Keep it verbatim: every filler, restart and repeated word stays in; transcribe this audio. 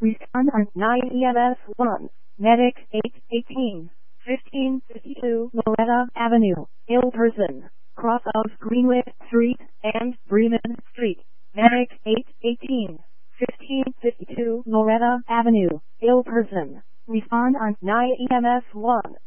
Respond on nine E M S one. Medic eight eighteen. fifteen fifty-two Loretta Avenue, ill person, cross of Greenwich Street and Bremen Street. Medic eight eighteen. fifteen fifty-two Loretta Avenue, ill person. Respond on nine E M S one.